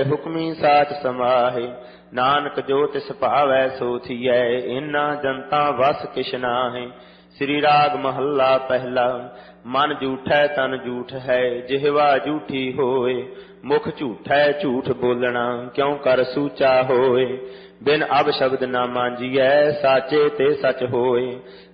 हुक्मी साच समाहे। नानक जो तिस भावै सो थियै, इन्ना जनता वस किश नाहि। श्री राग महला पहला। मन झूठै तन झूठ है, जिहवा झूठी होए। मुख झूठै झूठ बोलना, क्यों कर सूचा होए। बिन अब शब्द न मांजियै, साचे ते सच होए।